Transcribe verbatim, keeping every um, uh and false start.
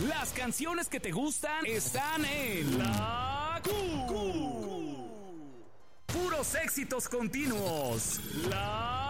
Las canciones que te gustan están en La Q. Puros éxitos continuos. La